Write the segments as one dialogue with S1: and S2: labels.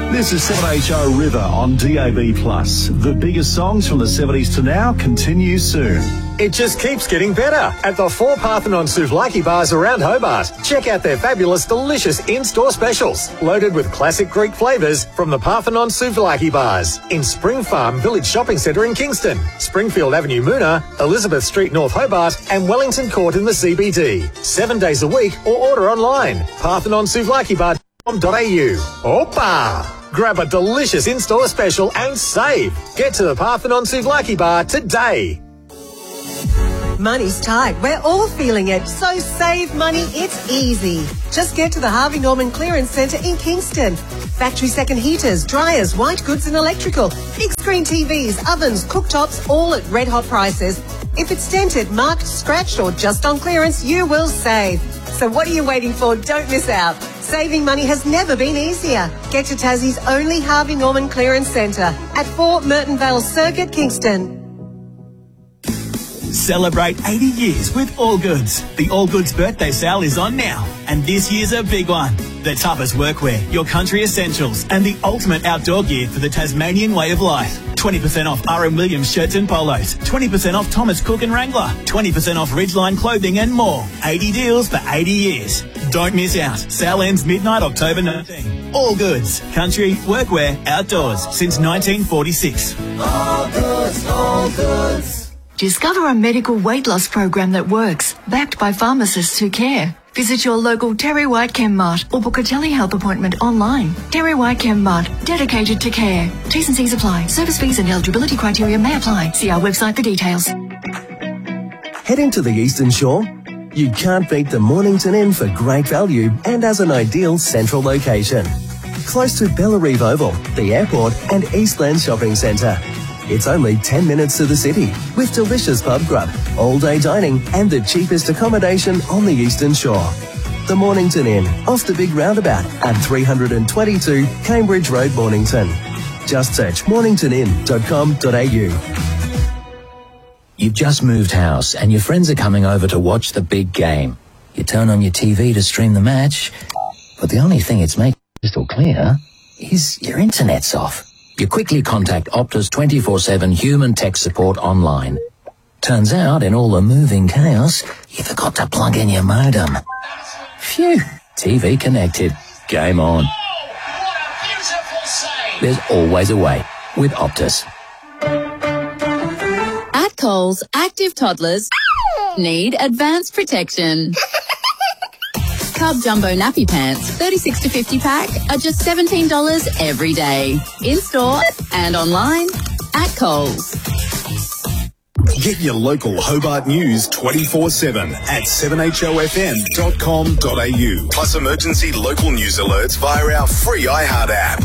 S1: This is 7HO River on DAB+. The biggest songs from the 70s to now continue soon.
S2: It just keeps getting better at the 4 Parthenon Souvlaki bars around Hobart. Check out their fabulous, delicious in-store specials, loaded with classic Greek flavours from the Parthenon Souvlaki bars in Spring Farm Village Shopping Centre in Kingston, Springfield Avenue Moona, Elizabeth Street North Hobart and Wellington Court in the CBD. 7 days a week or order online. ParthenonSouvlakiBar.com.au. Opa! Grab a delicious in-store special and save. Get to the Parthenon Souvlaki Bar today.
S3: Money's tight. We're all feeling it. So save money. It's easy. Just get to the Harvey Norman Clearance Centre in Kingston. Factory second heaters, dryers, white goods and electrical. Big screen TVs, ovens, cooktops, all at red hot prices. If it's dented, marked, scratched or just on clearance, you will save. So what are you waiting for? Don't miss out. Saving money has never been easier. Get to Tassie's only Harvey Norman Clearance Centre at 4 Merton Vale Circuit, Kingston.
S4: Celebrate 80 years with All Goods. The All Goods birthday sale is on now, and this year's a big one. The toughest workwear, your country essentials, and the ultimate outdoor gear for the Tasmanian way of life. 20% off R.M. Williams shirts and polos, 20% off Thomas Cook and Wrangler, 20% off Ridgeline clothing and more. 80 deals for 80 years. Don't miss out. Sale ends midnight October 19. All Goods. Country, workwear, outdoors since 1946.
S5: All Goods, All Goods.
S6: Discover a medical weight loss program that works, backed by pharmacists who care. Visit your local Terry White Chemmart or book a telehealth appointment online. Terry White Chemmart, dedicated to care. T's and C's apply. Service fees and eligibility criteria may apply. See our website for details.
S7: Heading to the Eastern Shore? You can't beat the Mornington Inn for great value and as an ideal central location. Close to Bellarive Oval, the airport and Eastland Shopping Centre. It's only 10 minutes to the city with delicious pub grub, all-day dining and the cheapest accommodation on the Eastern Shore. The Mornington Inn, off the big roundabout at 322 Cambridge Road, Mornington. Just search morningtonin.com.au.
S8: You've just moved house and your friends are coming over to watch the big game. You turn on your TV to stream the match, but the only thing it's making crystal clear is your internet's off. You quickly contact Optus 24/7 human tech support online. Turns out, in all the moving chaos, you forgot to plug in your modem. Phew, TV connected. Game on. There's always a way with Optus.
S9: At Coles, active toddlers need advanced protection. Cub Jumbo Nappy Pants, 36 to 50 pack, are just $17 every day. In-store and online at Coles.
S1: Get your local Hobart news 24/7 at 7hofm.com.au. Plus emergency local news alerts via our free iHeart app.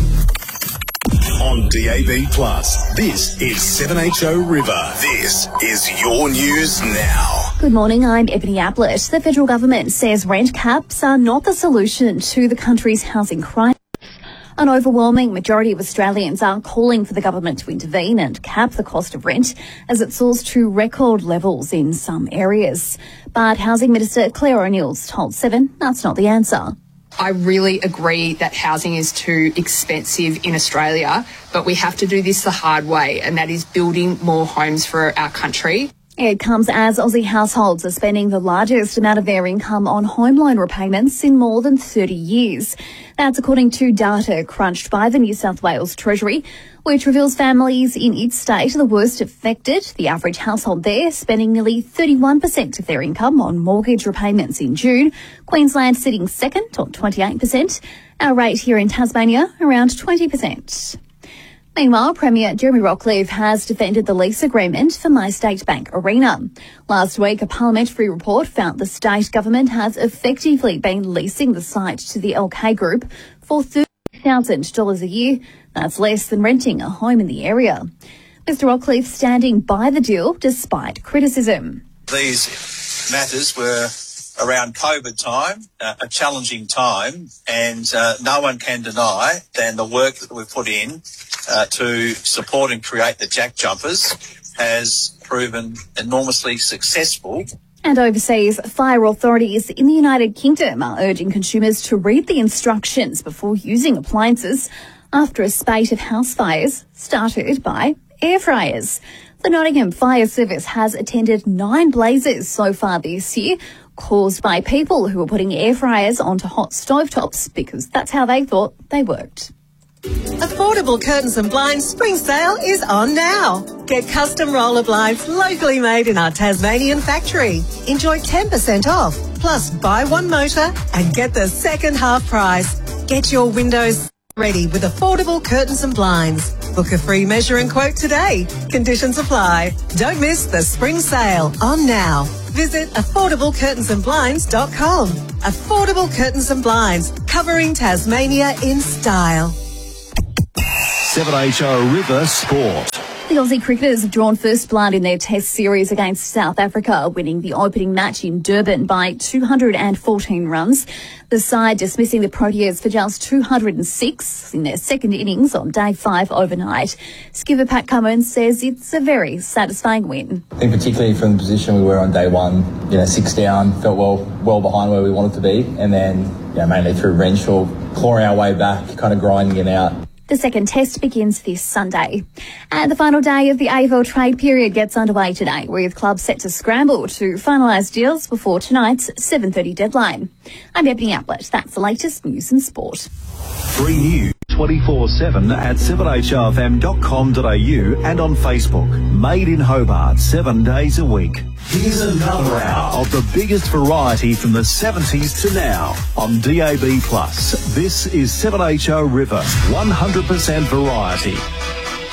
S1: On DAB+, this is 7HO River. This is your news now.
S10: Good morning, I'm Ebony Ablett. The federal government says rent caps are not the solution to the country's housing crisis. An overwhelming majority of Australians are calling for the government to intervene and cap the cost of rent as it soars to record levels in some areas. But Housing Minister Claire O'Neill's told Seven that's not the answer.
S11: I really agree that housing is too expensive in Australia, but we have to do this the hard way, and that is building more homes for our country.
S10: It comes as Aussie households are spending the largest amount of their income on home loan repayments in more than 30 years. That's according to data crunched by the New South Wales Treasury, which reveals families in its state are the worst affected. The average household there spending nearly 31% of their income on mortgage repayments in June. Queensland sitting second on 28%. Our rate here in Tasmania around 20%. Meanwhile, Premier Jeremy Rockliff has defended the lease agreement for MyState Bank Arena. Last week, a parliamentary report found the state government has effectively been leasing the site to the LK Group for $30,000 a year. That's less than renting a home in the area. Mr Rockliff standing by the deal despite criticism.
S12: These matters were around COVID time, a challenging time, and no one can deny that the work that we've put in to support and create the Jack Jumpers has proven enormously successful.
S10: And overseas, fire authorities in the United Kingdom are urging consumers to read the instructions before using appliances after a spate of house fires started by air fryers. The Nottingham Fire Service has attended 9 blazes so far this year, caused by people who were putting air fryers onto hot stovetops because that's how they thought they worked.
S3: Affordable Curtains and Blinds spring sale is on now. Get custom roller blinds locally made in our Tasmanian factory. Enjoy 10% off, plus buy one motor and get the second half price. Get your windows ready with Affordable Curtains and Blinds. Book a free measure and quote today. Conditions apply. Don't miss the spring sale on now. Visit affordablecurtainsandblinds.com. Affordable Curtains and Blinds, covering Tasmania in style.
S1: 7HO River Sport.
S10: The Aussie cricketers have drawn first blood in their test series against South Africa, winning the opening match in Durban by 214 runs. The side dismissing the Proteas for just 206 in their second innings on day 5 overnight. Skipper Pat Cummins says it's a very satisfying win.
S13: I think particularly from the position we were on day 1, 6 down, felt well behind where we wanted to be, and then mainly through Renshaw, clawing our way back, kind of grinding it out.
S10: The second test begins this Sunday. And the final day of the AFL trade period gets underway today, with clubs set to scramble to finalise deals before tonight's 7:30 deadline. I'm Ebony Ablett. That's the latest news and sport.
S1: Free news 24/7 at 7HRFM.com.au and on Facebook. Made in Hobart 7 days a week. Here's another hour of the biggest variety from the 70s to now on DAB+. This is 7HO River, 100% variety.